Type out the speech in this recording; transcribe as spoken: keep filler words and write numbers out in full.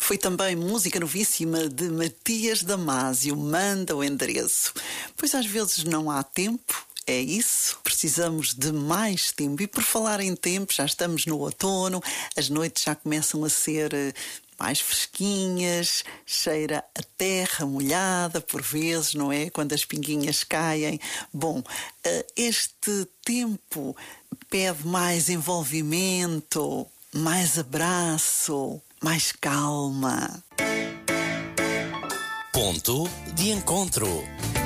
Foi também música novíssima de Matias Damasio, Manda o Endereço. Pois às vezes não há tempo, é isso, precisamos de mais tempo. E por falar em tempo, já estamos no outono, as noites já começam a ser mais fresquinhas, cheira a terra molhada por vezes, não é? Quando as pinguinhas caem. Bom, este tempo pede mais envolvimento, mais abraço, mais calma. Ponto de encontro.